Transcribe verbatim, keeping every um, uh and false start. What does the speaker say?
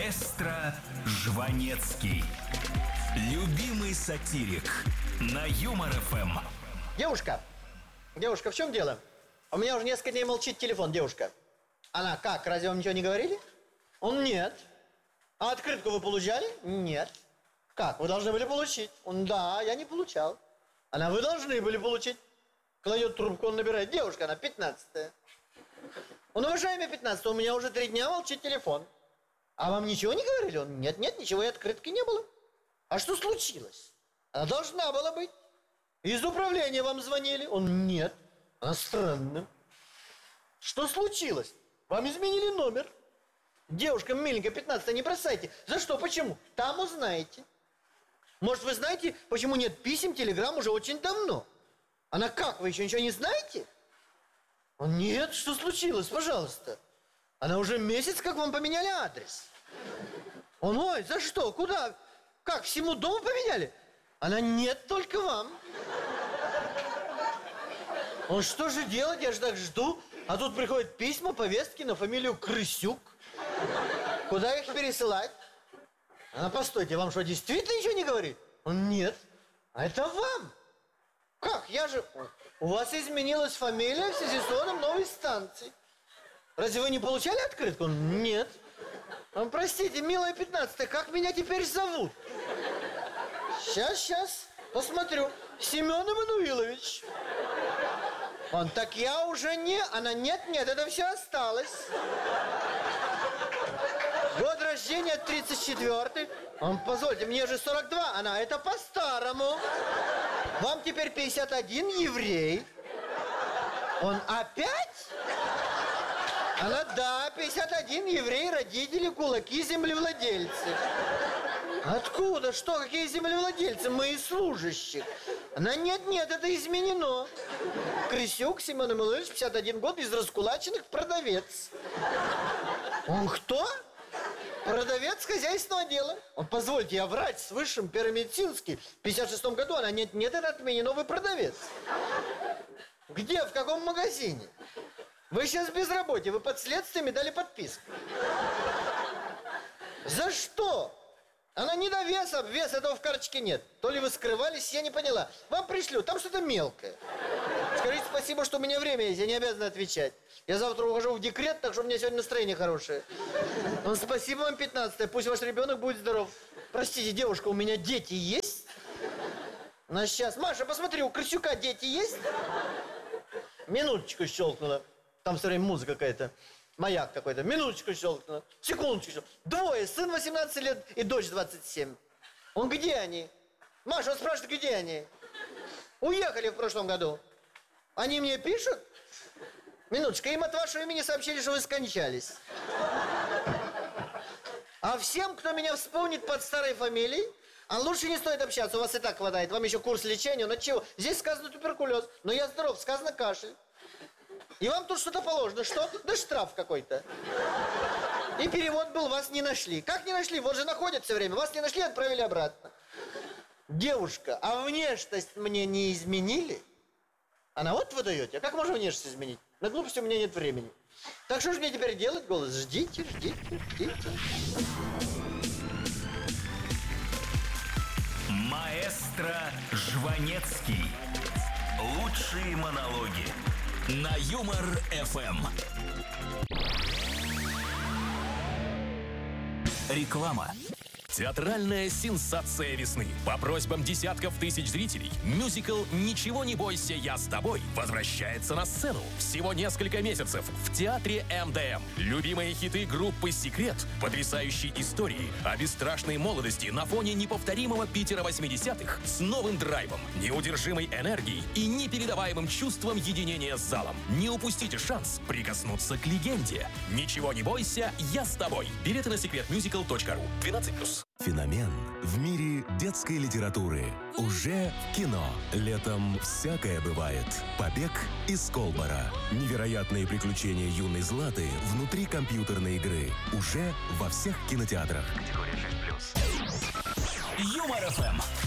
Маэстро Жванецкий. Любимый сатирик на Юмор эф эм. Девушка, девушка, в чем дело? У меня уже несколько дней молчит телефон, девушка. Она как, разве вам ничего не говорили? Он нет. А открытку вы получали? Нет. Как, вы должны были получить? Он да, я не получал. Она, вы должны были получить. Кладет трубку, он набирает. Девушка, она пятнадцатая. Он, уважаемый пятнадцатая, у меня уже три дня молчит телефон. А вам ничего не говорили? Он, нет, нет, ничего, и открытки не было. А что случилось? Она должна была быть. Из управления вам звонили? Он, нет. А странно. Что случилось? Вам изменили номер. Девушка миленькая, пятнадцатая, не бросайте. За что, почему? Там узнаете. Может, вы знаете, почему нет писем, телеграмм уже очень давно? Она как, вы еще ничего не знаете? Он, нет, что случилось, пожалуйста? Она уже месяц, как вам поменяли адрес. Он, ой, за что, куда? Как, всему дому поменяли? Она, нет, только вам. Он, что же делать, я же так жду. А тут приходят письма, повестки на фамилию Крысюк. Куда их пересылать? Она, постойте, вам что, действительно ничего не говорит? Он, нет. А это вам. Как, я же... У вас изменилась фамилия в связи с вводом новой станции. Разве вы не получали открытку? Он, нет. Он, простите, милая пятнадцатая, как меня теперь зовут? Сейчас, сейчас, посмотрю. Семен Эммануилович. Он, так я уже не... Она, нет, нет, это все осталось. Год рождения тридцать четвёртый. Он, позвольте, мне же сорок два. Она, это по-старому. Вам теперь пятьдесят один, еврей. Он, опять? Она, да, пятьдесят один, еврей, родители, кулаки, землевладельцы. Откуда? Что? Какие землевладельцы? Мы из служащих. Она, нет, нет, это изменено. Крысюк Семен Эммануилович, пятьдесят один год, из раскулаченных, продавец. Он кто? Продавец хозяйственного дела. Он, позвольте, я врач с высшим первомедицинским. В пятьдесят шестом году она, нет, нет, это отменено, вы продавец. Где, в каком магазине? Вы сейчас в безработице, вы под следствием дали подписку. За что? Она не до веса, вес этого в карточке нет. То ли вы скрывались, я не поняла. Вам пришлю, там что-то мелкое. Скажите спасибо, что у меня время есть, я не обязан отвечать. Я завтра ухожу в декрет, так что у меня сегодня настроение хорошее. Ну, спасибо вам, пятнадцатая, пусть ваш ребенок будет здоров. Простите, девушка, у меня дети есть? На сейчас. Маша, посмотри, у Крысюка дети есть? Минуточку щелкнула. Там все время музыка какая-то. Маяк какой-то. Минуточку щелкнула. Секундочку щелкнула. Двое. Сын восемнадцать лет и дочь двадцать семь. Он, где они? Маша, он спрашивает, где они? Уехали в прошлом году. Они мне пишут? Минуточку, им от вашего имени сообщили, что вы скончались. А всем, кто меня вспомнит под старой фамилией, а лучше не стоит общаться, у вас и так хватает. Вам еще курс лечения, но чего? Здесь сказано туберкулез, но я здоров, сказано кашель. И вам тут что-то положено. Что? Да штраф какой-то. И перевод был, вас не нашли. Как не нашли? Вот же находят все время. Вас не нашли, отправили обратно. Девушка, а внешность мне не изменили? Она, вот вы даете. А как можно внешность изменить? На глупости у меня нет времени. Так что же мне теперь делать, голос? Ждите, ждите, ждите. Маэстро Жванецкий. Лучшие монологи на Юмор эф эм. Реклама. Театральная сенсация весны. По просьбам десятков тысяч зрителей мюзикл «Ничего не бойся, я с тобой» возвращается на сцену. Всего несколько месяцев в театре эм дэ эм. Любимые хиты группы «Секрет», потрясающие истории о бесстрашной молодости на фоне неповторимого Питера восьмидесятых с новым драйвом, неудержимой энергией и непередаваемым чувством единения с залом. Не упустите шанс прикоснуться к легенде. «Ничего не бойся, я с тобой». Билеты на секрет мюзикл точка ру. двенадцать плюс. Феномен в мире детской литературы уже в кино. Летом всякое бывает. Побег из Колбара. Невероятные приключения юной Златы внутри компьютерной игры. Уже во всех кинотеатрах. Категория шесть плюс. Юмор эф эм.